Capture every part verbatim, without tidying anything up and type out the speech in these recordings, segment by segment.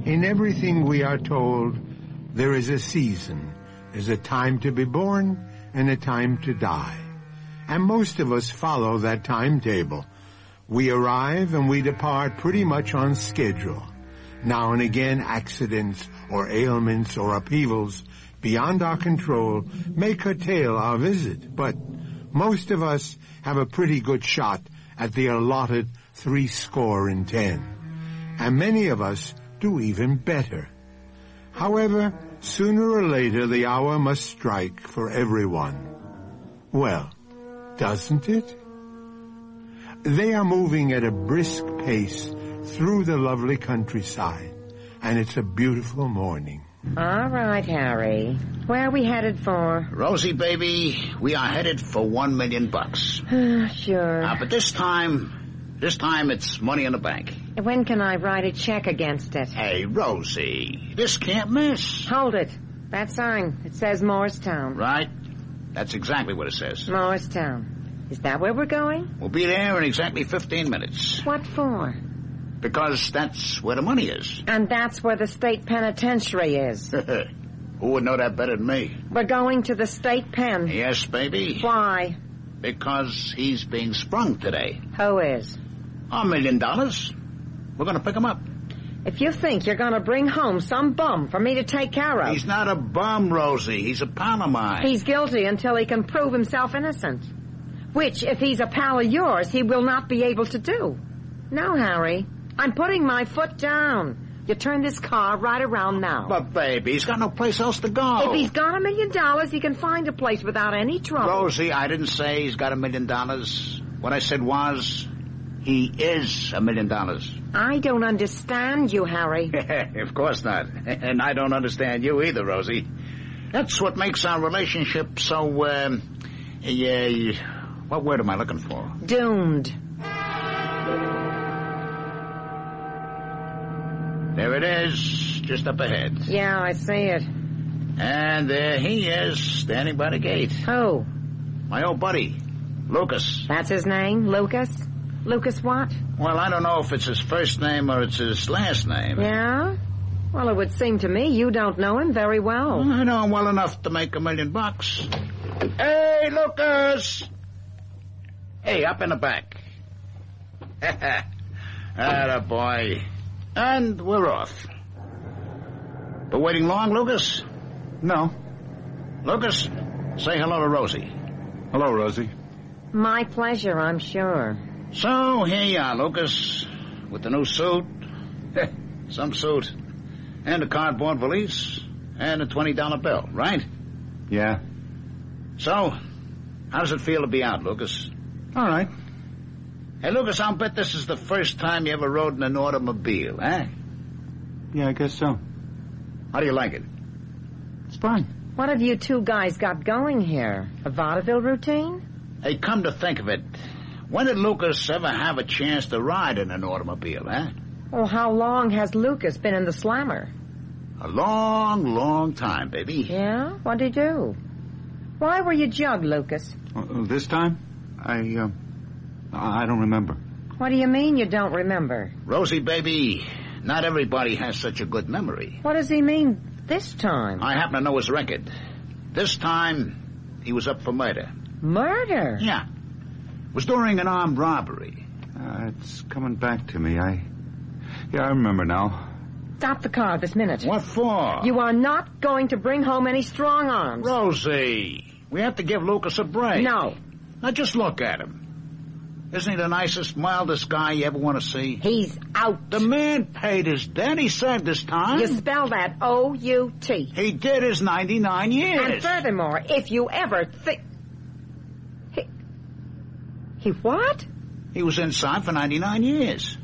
In everything we are told, there is a season. There's a time to be born and a time to die. And most of us follow that timetable. We arrive and we depart pretty much on schedule. Now and again, accidents or ailments or upheavals beyond our control may curtail our visit, but most of us have a pretty good shot at the allotted three score and ten. And many of us do even better. However, sooner or later the hour must strike for everyone. Well, doesn't it? They are moving at a brisk pace through the lovely countryside, and it's a beautiful morning. All right, Harry. Where are we headed for? Rosie, baby, we are headed for one million bucks. Sure. Uh, but this time, this time it's money in the bank. When can I write a check against it? Hey, Rosie, this can't miss. Hold it. That sign, it says Morristown. Right. That's exactly what it says. Morristown. Is that where we're going? We'll be there in exactly fifteen minutes. What for? Because that's where the money is. And that's where the state penitentiary is. Who would know that better than me? We're going to the state pen. Yes, baby. Why? Because he's being sprung today. Who is? A million dollars. We're going to pick him up. If you think you're going to bring home some bum for me to take care of... He's not a bum, Rosie. He's a pal of mine. He's guilty until he can prove himself innocent. Which, if he's a pal of yours, he will not be able to do. No, Harry. I'm putting my foot down. You turn this car right around now. But, baby, he's got no place else to go. If he's got a million dollars, he can find a place without any trouble. Rosie, I didn't say he's got a million dollars. What I said was, he is a million dollars. I don't understand you, Harry. Of course not. And I don't understand you either, Rosie. That's what makes our relationship so, um, yeah, what word am I looking for? Doomed. There it is, just up ahead. Yeah, I see it. And there he is, standing by the gate. Who? My old buddy, Lucas. That's his name, Lucas? Lucas what? Well, I don't know if it's his first name or it's his last name. Yeah? Well, it would seem to me you don't know him very well. well I know him well enough to make a million bucks. Hey, Lucas! Hey, up in the back. Atta boy. And we're off. Been waiting long, Lucas? No. Lucas, say hello to Rosie. Hello, Rosie. My pleasure, I'm sure. So, here you are, Lucas, with the new suit, some suit, and a cardboard valise, and a twenty dollar bill, right? Yeah. So, how does it feel to be out, Lucas? All right. Hey, Lucas, I'll bet this is the first time you ever rode in an automobile, eh? Yeah, I guess so. How do you like it? It's fine. What have you two guys got going here? A vaudeville routine? Hey, come to think of it, when did Lucas ever have a chance to ride in an automobile, eh? Well, how long has Lucas been in the slammer? A long, long time, baby. Yeah? What'd he do? Why were you jugged, Lucas? Uh, this time? I, uh, I don't remember. What do you mean you don't remember? Rosie, baby, not everybody has such a good memory. What does he mean this time? I happen to know his record. This time, he was up for murder. Murder? Yeah. It was during an armed robbery. Uh, it's coming back to me. I... Yeah, I remember now. Stop the car this minute. What for? You are not going to bring home any strong arms. Rosie, we have to give Lucas a break. No. Now just look at him. Isn't he the nicest, mildest guy you ever want to see? He's out. The man paid his debt. He served his time. You spell that O U T. He did his ninety-nine years. And furthermore, if you ever think... He... He what? He was inside for ninety-nine years.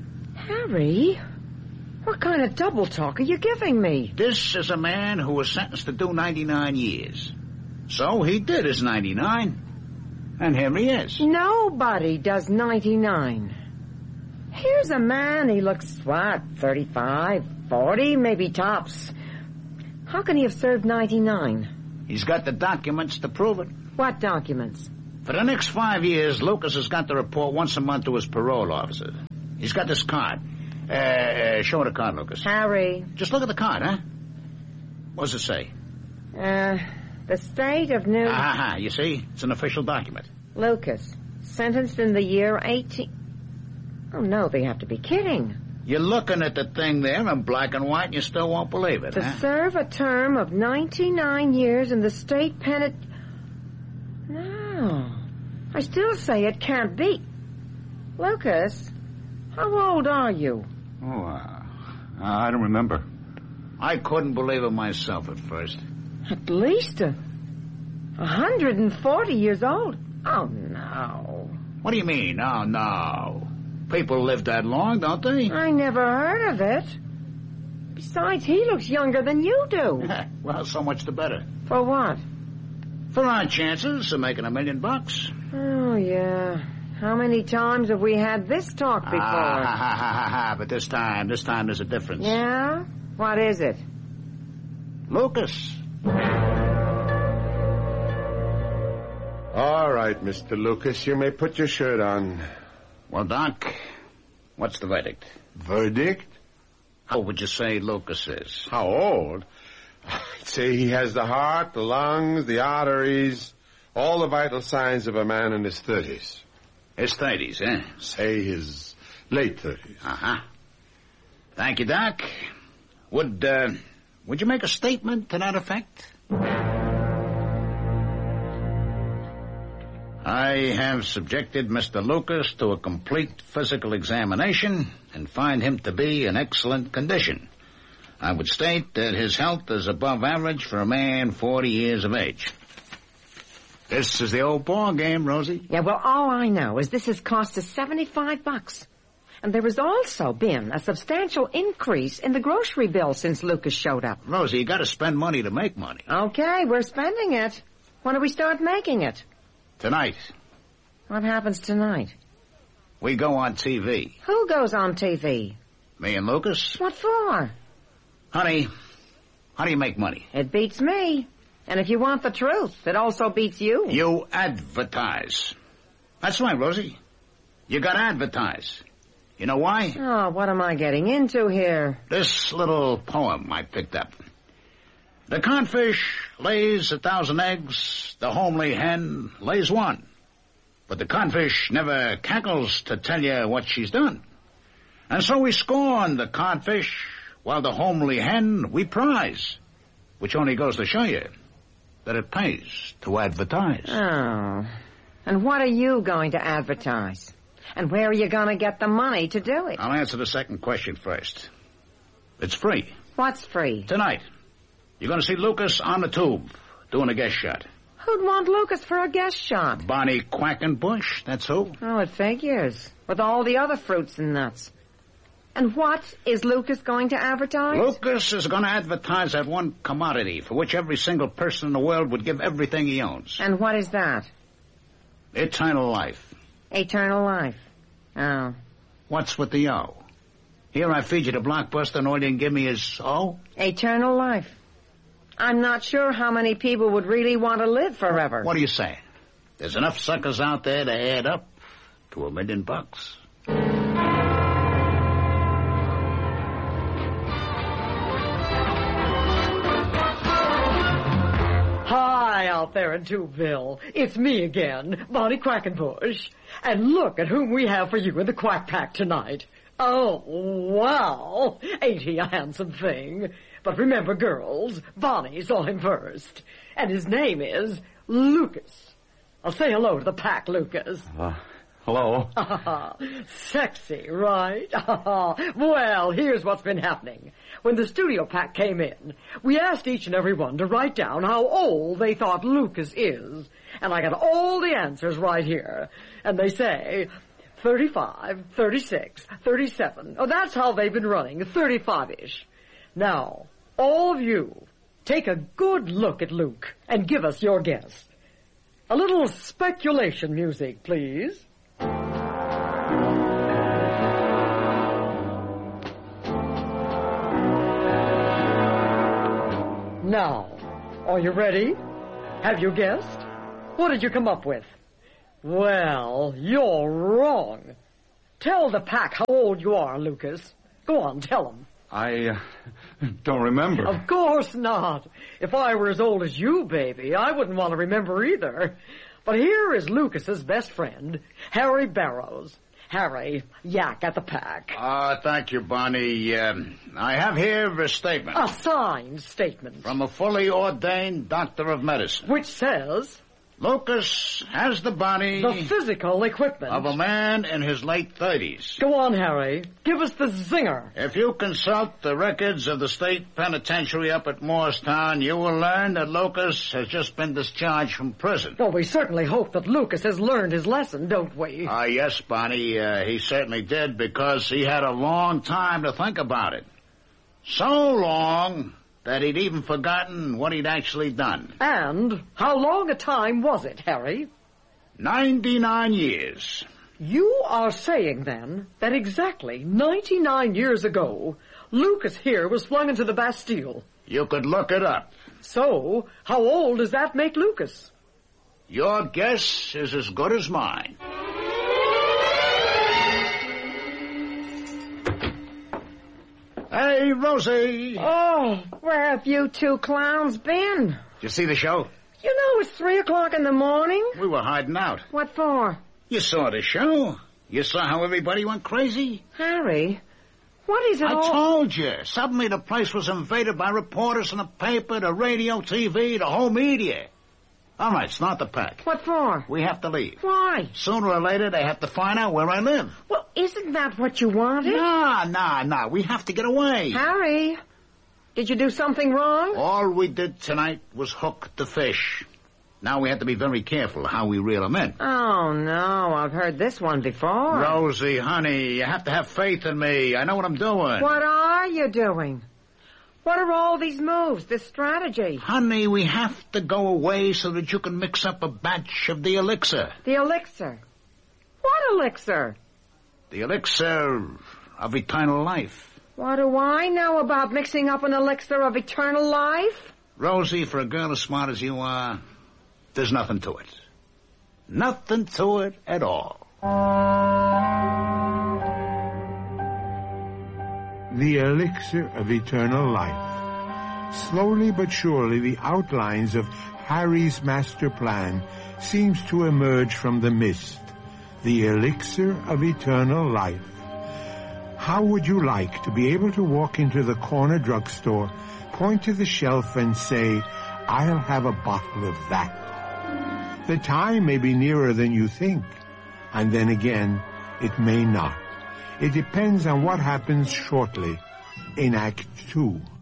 Harry, what kind of double talk are you giving me? This is a man who was sentenced to do ninety-nine years. So he did his ninety-nine. And here he is. Nobody does ninety-nine. Here's a man, he looks, what, thirty-five, forty, maybe tops. How can he have served ninety-nine? He's got the documents to prove it. What documents? For the next five years, Lucas has got to report once a month to his parole officer. He's got this card. Uh, uh Uh, show her the card, Lucas. Harry. Just look at the card, huh? What does it say? Uh, the state of New... Ah, you see? It's an official document. Lucas, sentenced in the year eighteen... Oh, no, they have to be kidding. You're looking at the thing there in black and white, and you still won't believe it, To huh? serve a term of ninety-nine years in the state penit... No. I still say it can't be. Lucas, how old are you? Oh, uh, I don't remember. I couldn't believe it myself at first. At least a... a hundred and forty years old. Oh, no. What do you mean? Oh, no. People live that long, don't they? I never heard of it. Besides, he looks younger than you do. Well, so much the better. For what? For our chances of making a million bucks. Oh, yeah. How many times have we had this talk before? Ah, ha, ha, ha, ha, ha. But this time, this time there's a difference. Yeah? What is it? Lucas. All right, Mister Lucas, you may put your shirt on. Well, Doc, what's the verdict? Verdict? How would you say Lucas is? How old? I'd say he has the heart, the lungs, the arteries, all the vital signs of a man in his thirties. His thirties, eh? Say his late thirties. Uh-huh. Thank you, Doc. Would, uh, would you make a statement to that effect? I have subjected Mister Lucas to a complete physical examination and find him to be in excellent condition. I would state that his health is above average for a man forty years of age. This is the old ball game, Rosie. Yeah, well, all I know is this has cost us seventy-five bucks. And there has also been a substantial increase in the grocery bill since Lucas showed up. Rosie, you gotta spend money to make money. Okay, we're spending it. When do we start making it? Tonight, What happens tonight? we go on T V. Who goes on T V? Me and Lucas. What for? Honey, how do you make money? It beats me. And if you want the truth, it also beats you. You advertise. That's right, Rosie. You gotta advertise. You know why? Oh, what am I getting into here? This little poem I picked up. The codfish lays a thousand eggs, the homely hen lays one. But the codfish never cackles to tell you what she's done. And so we scorn the codfish, while the homely hen we prize. Which only goes to show you that it pays to advertise. Oh. And what are you going to advertise? And where are you going to get the money to do it? I'll answer the second question first. It's free. What's free? Tonight, you're going to see Lucas on the tube doing a guest shot. Who'd want Lucas for a guest shot? Bonnie Quackenbush, that's who. Oh, it figures. With all the other fruits and nuts. And what is Lucas going to advertise? Lucas is going to advertise that one commodity for which every single person in the world would give everything he owns. And what is that? Eternal life. Eternal life. Oh. What's with the O? Here I feed you the blockbuster and all you can give me is O? Eternal life. I'm not sure how many people would really want to live forever. What do you say? There's enough suckers out there to add up to a million bucks. Hi, out there in Tubeville. It's me again, Bonnie Quackenbush. And look at whom we have for you in the Quack Pack tonight. Oh, wow. Ain't he a handsome thing? But remember, girls, Bonnie saw him first. And his name is Lucas. I'll say hello to the pack, Lucas. Uh, hello. Sexy, right? Well, here's what's been happening. When the studio pack came in, we asked each and every one to write down how old they thought Lucas is. And I got all the answers right here. And they say thirty-five, thirty-six, thirty-seven. Oh, that's how they've been running, thirty-five-ish. Now, all of you, take a good look at Luke and give us your guess. A little speculation music, please. Now, are you ready? Have you guessed? What did you come up with? Well, you're wrong. Tell the pack how old you are, Lucas. Go on, tell him. I uh, don't remember. Of course not. If I were as old as you, baby, I wouldn't want to remember either. But here is Lucas's best friend, Harry Barrows. Harry, yak at the pack. Ah, uh, thank you, Bonnie. Um, I have here a statement. A signed statement. From a fully ordained doctor of medicine. Which says... Lucas has the body... The physical equipment... of a man in his late thirties. Go on, Harry. Give us the zinger. If you consult the records of the state penitentiary up at Morristown, you will learn that Lucas has just been discharged from prison. Well, we certainly hope that Lucas has learned his lesson, don't we? Ah, uh, yes, Bonnie. Uh, he certainly did, because he had a long time to think about it. So long... that he'd even forgotten what he'd actually done. And how long a time was it, Harry? Ninety-nine years. You are saying, then, that exactly ninety-nine years ago, Lucas here was flung into the Bastille. You could look it up. So, how old does that make Lucas? Your guess is as good as mine. Hey, Rosie! Oh, where have you two clowns been? Did you see the show? You know it's three o'clock in the morning. We were hiding out. What for? You saw the show. You saw how everybody went crazy. Harry, what is it I all... told you. Suddenly the place was invaded by reporters in the paper, the radio, T V, the whole media. All right, start the pack. What for? We have to leave. Why? Sooner or later, they have to find out where I live. Well, isn't that what you wanted? Nah, nah, nah. We have to get away. Harry, did you do something wrong? All we did tonight was hook the fish. Now we have to be very careful how we reel them in. Oh, no. I've heard this one before. Rosie, honey, you have to have faith in me. I know what I'm doing. What are you doing? What are all these moves, this strategy? Honey, we have to go away so that you can mix up a batch of the elixir. The elixir? What elixir? The elixir of eternal life. What do I know about mixing up an elixir of eternal life? Rosie, for a girl as smart as you are, there's nothing to it. Nothing to it at all. The elixir of eternal life. Slowly but surely, the outlines of Harry's master plan seems to emerge from the mist. The elixir of eternal life. How would you like to be able to walk into the corner drugstore, point to the shelf and say, "I'll have a bottle of that"? The time may be nearer than you think, and then again, it may not. It depends on what happens shortly in Act Two.